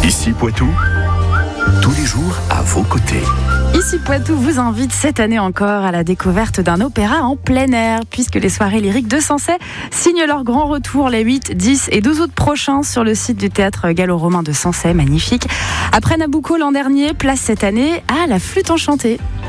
Ici Poitou, tous les jours à vos côtés. Ici Poitou vous invite cette année encore à la découverte d'un opéra en plein air, puisque les soirées lyriques de Sancey signent leur grand retour les 8, 10 et 12 août prochains sur le site du théâtre gallo-romain de Sancey, magnifique. Après Nabucco l'an dernier, place cette année à la flûte enchantée.